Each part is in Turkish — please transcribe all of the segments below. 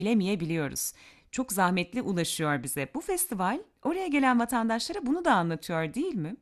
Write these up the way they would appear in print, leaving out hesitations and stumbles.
bilemeyebiliyoruz. Çok zahmetli ulaşıyor bize. Bu festival oraya gelen vatandaşlara bunu da anlatıyor değil mi?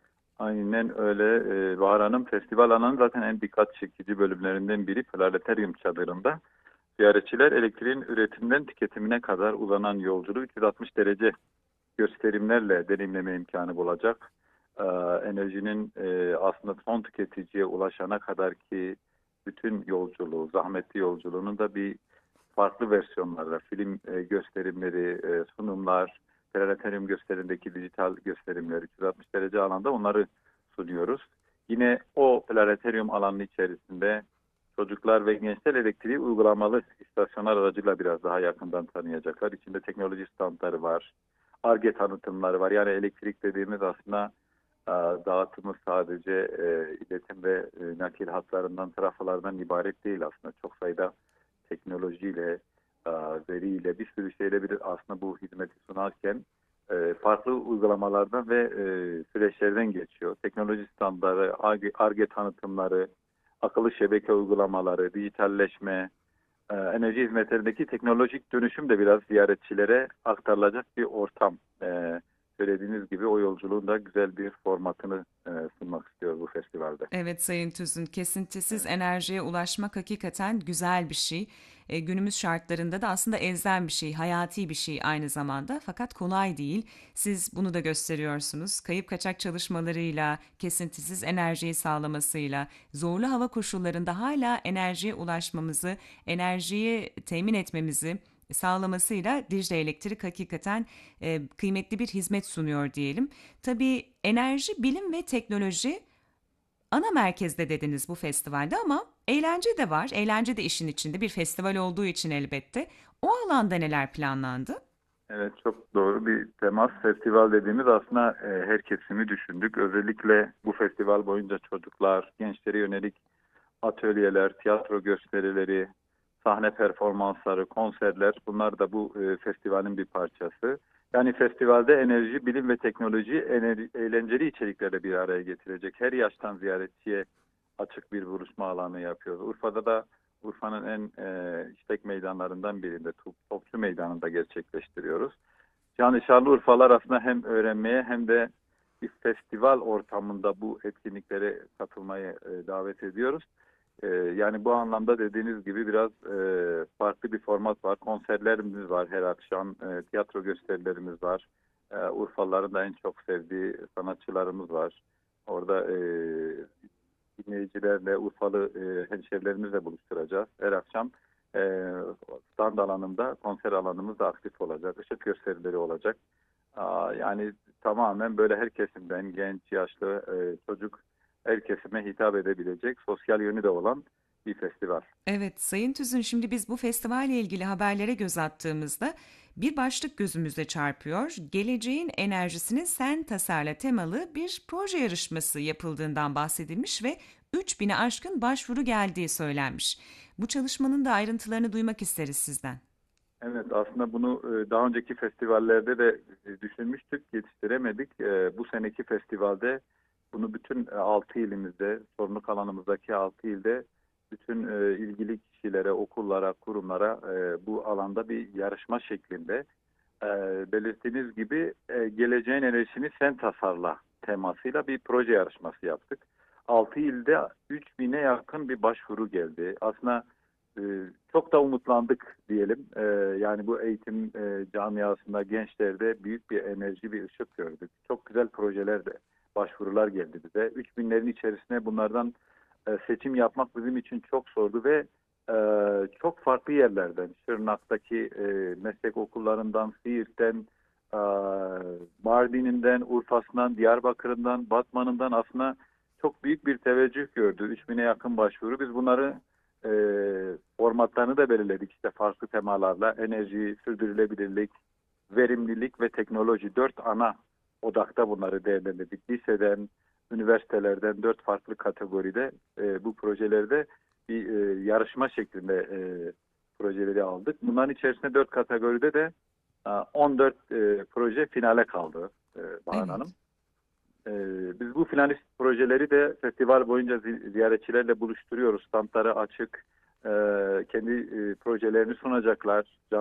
Aynen öyle. Bahar Hanım, festival alanı zaten en dikkat çekici bölümlerinden biri Planetaryum çadırında. Ziyaretçiler elektriğin üretimden tüketimine kadar uzanan yolculuğu 360 derece gösterimlerle deneyimleme imkanı bulacak. Ee, Enerjinin aslında son tüketiciye ulaşana kadar ki bütün yolculuğu, zahmetli yolculuğunun da bir farklı versiyonlarda film gösterimleri, sunumlar, planetaryum gösterimindeki dijital gösterimleri 360 derece alanda onları sunuyoruz. Yine o planetaryum alanının içerisinde çocuklar ve gençler elektriği uygulamalı istasyonlar aracıyla biraz daha yakından tanıyacaklar. İçinde teknoloji standları var, Ar-Ge tanıtımları var. Yani elektrik dediğimiz aslında dağıtımı sadece iletim ve nakil hatlarından, trafolardan ibaret değil aslında. Çok sayıda teknolojiyle, e, veriyle, bir sürü şeyle bir aslında bu hizmeti sunarken farklı uygulamalardan ve süreçlerden geçiyor. Teknoloji standartları, Ar-Ge tanıtımları, akıllı şebeke uygulamaları, dijitalleşme, enerji hizmetlerindeki teknolojik dönüşüm de biraz ziyaretçilere aktarılacak bir ortam. Söylediğiniz gibi o yolculuğun da güzel bir formatını sunmak istiyor bu festivalde. Evet Sayın Tüzün, kesintisiz Evet. enerjiye ulaşmak hakikaten güzel bir şey. Günümüz şartlarında da aslında elzem bir şey, hayati bir şey aynı zamanda. Fakat kolay değil. Siz bunu da gösteriyorsunuz. Kayıp kaçak çalışmalarıyla, kesintisiz enerjiyi sağlamasıyla, zorlu hava koşullarında hala enerjiye ulaşmamızı, enerjiyi temin etmemizi sağlamasıyla Dicle Elektrik hakikaten kıymetli bir hizmet sunuyor diyelim. Tabii enerji, bilim ve teknoloji ana merkezde dediniz bu festivalde ama eğlence de var. Eğlence de işin içinde bir festival olduğu için elbette. O alanda neler planlandı? Evet, çok doğru bir temas. Festival dediğimiz aslında her kesimi düşündük. Özellikle bu festival boyunca çocuklar, gençlere yönelik atölyeler, tiyatro gösterileri, sahne performansları, konserler bunlar da bu festivalin bir parçası. Yani festivalde enerji, bilim ve teknoloji eğlenceli içeriklerle bir araya getirecek. Her yaştan ziyaretçiye açık bir buluşma alanı yapıyoruz. Urfa'da da Urfa'nın en işlek meydanlarından birinde Topçu Meydanı'nda gerçekleştiriyoruz. Yani Şanlıurfalılar aslında hem öğrenmeye hem de bir festival ortamında bu etkinliklere katılmayı davet ediyoruz. Yani bu anlamda dediğiniz gibi biraz farklı bir format var. Konserlerimiz var her akşam, tiyatro gösterilerimiz var. Urfalıların da en çok sevdiği sanatçılarımız var. Orada dinleyicilerle, Urfalı hemşerilerimizle buluşturacağız. Her akşam e, stand alanında, konser alanımız da aktif olacak. Işık gösterileri olacak. Yani tamamen böyle her kesimden, genç, yaşlı, çocuk, her kesime hitap edebilecek sosyal yönü de olan bir festival. Evet, Sayın Tüzün, şimdi biz bu festivalle ilgili haberlere göz attığımızda bir başlık gözümüze çarpıyor. Geleceğin enerjisini sen tasarla temalı bir proje yarışması yapıldığından bahsedilmiş ve 3000'e aşkın başvuru geldiği söylenmiş. Bu çalışmanın da ayrıntılarını duymak isteriz sizden. Evet, aslında bunu daha önceki festivallerde de düşünmüştük, yetiştiremedik. Bu seneki festivalde bunu bütün 6 ilimizde, sorumluluk alanımızdaki 6 ilde bütün ilgili kişilere, okullara, kurumlara bu alanda bir yarışma şeklinde e, belirttiğiniz gibi geleceğin enerjisini sen tasarla temasıyla bir proje yarışması yaptık. 6 ilde 3000'e yakın bir başvuru geldi. Aslında e, çok da umutlandık diyelim. Yani bu eğitim camiasında gençlerde büyük bir enerji, bir ışık gördük. Çok güzel projeler de başvurular geldi bize. 3000'lerin içerisine bunlardan seçim yapmak bizim için çok zordu ve e, çok farklı yerlerden, Şırnak'taki meslek okullarından, Siirt'ten, e, Mardin'inden, Urfa'sından, Diyarbakır'ından, Batman'ından aslında çok büyük bir teveccüh gördü. 3000'e yakın başvuru. Biz bunları e, formatlarını da belirledik. İşte farklı temalarla enerji, sürdürülebilirlik, verimlilik ve teknoloji. Dört ana odakta bunları değerlendirdik. Liseden, üniversitelerden dört farklı kategoride bu projelerde bir yarışma şeklinde projeleri aldık. Bunların içerisinde dört kategoride de 14 proje finale kaldı Bahar Hanım. Evet. Biz bu finalist projeleri de festival boyunca ziyaretçilerle buluşturuyoruz. Standları açık. kendi projelerini sunacaklar.